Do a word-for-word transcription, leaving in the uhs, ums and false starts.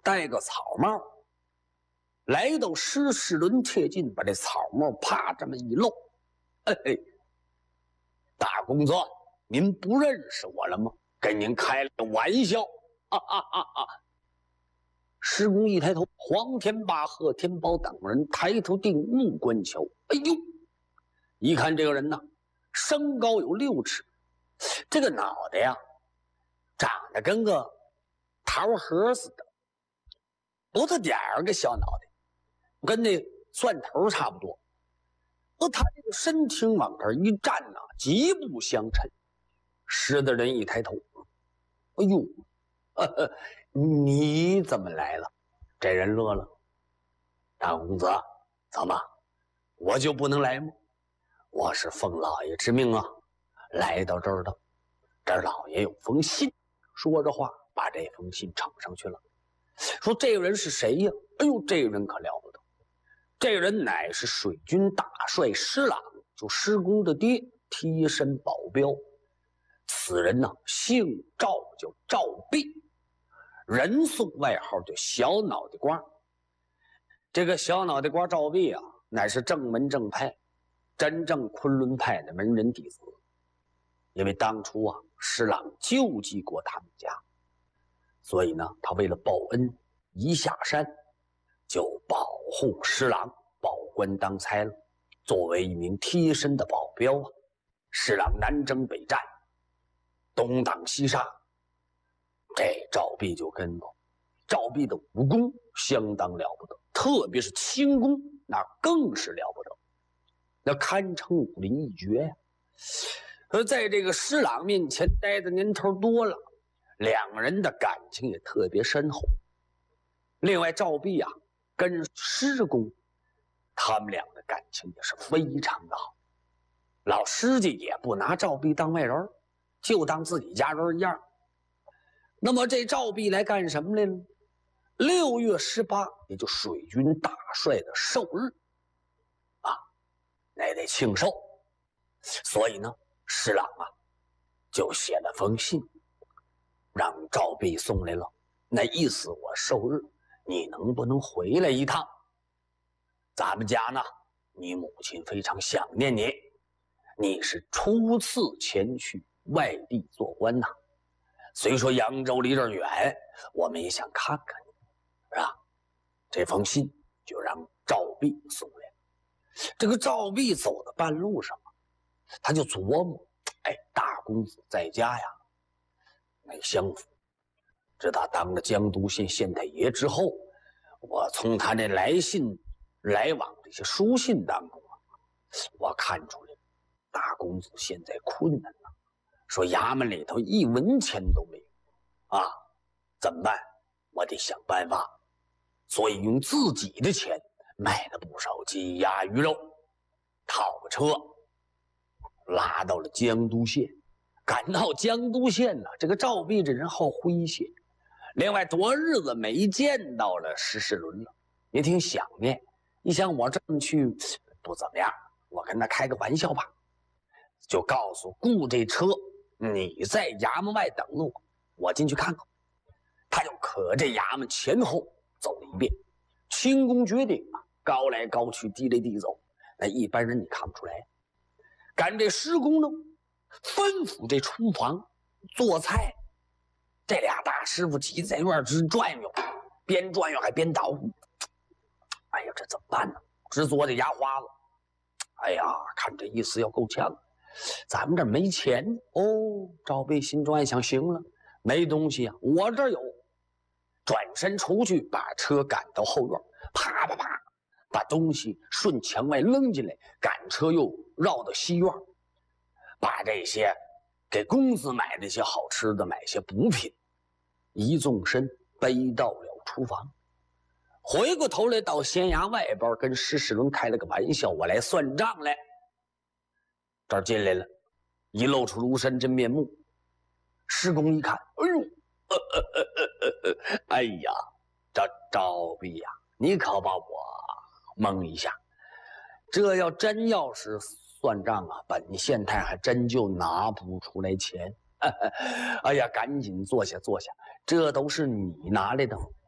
戴个草帽，来到施世伦贴近，把这草帽啪这么一露，嘿嘿，大公子，您不认识我了吗？跟您开了个玩笑，哈哈哈哈！施公一抬头，黄天霸、贺天宝等人抬头定目观瞧，哎呦，一看这个人呐，身高有六尺，这个脑袋呀，长得跟个桃核似的，不大点儿个小脑袋，跟那蒜头差不多。而他这个身挺往这儿一站呐、啊，极不相称。识的人一抬头，哎呦，呵呵，你怎么来了？这人乐了，大公子，怎么我就不能来吗？我是奉老爷之命啊，来到这儿的。这老爷有封信，说着话把这封信呈上去了，说这个人是谁呀？哎呦，这个人可了不得，这个人乃是水军大帅施琅，就施公的爹，贴身保镖。此人呢，姓赵，叫赵弼，人送外号叫小脑袋瓜。这个小脑袋瓜赵弼啊，乃是正门正派，真正昆仑派的门人弟子。因为当初啊，施琅救济过他们家，所以呢，他为了报恩，一下山就保护施琅，保官当差了。作为一名贴身的保镖啊，施琅南征北战，东挡西杀，这赵弼就跟着。赵弼的武功相当了不得，特别是轻功，那更是了不得，那堪称武林一绝呀、啊。而在这个施琅面前待的年头多了，两个人的感情也特别深厚。另外，赵弼啊跟施公，他们俩的感情也是非常的好。老施家也不拿赵弼当外人，就当自己家人一样。那么这赵弼来干什么来了？六月十八，也就水军大帅的寿日啊，那得庆寿。所以呢，施琅啊就写了封信，让赵弼送来了。那意思我寿日，你能不能回来一趟？咱们家呢，你母亲非常想念你，你是初次前去外地做官呐。虽说扬州离这儿远，我们也想看看你，是吧？这封信就让赵弼送来。这个赵弼走到半路上，他就琢磨，哎，大公子在家呀，那相府，自他当了江都县县太爷之后，我从他这来信来往这些书信当中啊，我看出来大公子现在困难了，说衙门里头一文钱都没有啊，怎么办？我得想办法，所以用自己的钱买了不少鸡鸭鱼肉，套个车拉到了江都县。赶到江都县呢，这个赵弼这人好诙谐，另外多日子没见到了施世伦了，也挺想念。一想我这么去不怎么样，我跟他开个玩笑吧，就告诉雇这车，你在衙门外等着我，我进去看看。他就可这衙门前后走了一遍，轻功绝顶啊，高来高去，低来低走，那一般人你看不出来。赶这施公呢，吩咐这厨房做菜，这俩大师傅挤在院直转悠，边转悠还边捣鼓。哎呀，这怎么办呢？直嘬这牙花子。哎呀，看这意思要够呛，咱们这没钱哦。赵弼心中暗想，行了，没东西啊，我这有。转身出去，把车赶到后院，啪啪啪，把东西顺墙外扔进来，赶车又绕到西院，把这些给公子买的些好吃的，买些补品，一纵身背到了厨房。回过头来到县衙外边，跟施世伦开了个玩笑，我来算账来。这儿进来了，一露出庐山真面目。施公一看，哎呦，呃呃呃呃呃，哎呀，这赵弼呀，你可把我蒙一下。这要真要是算账啊，本县太还真就拿不出来钱。哎呀，赶紧坐下坐下，这都是你拿来的，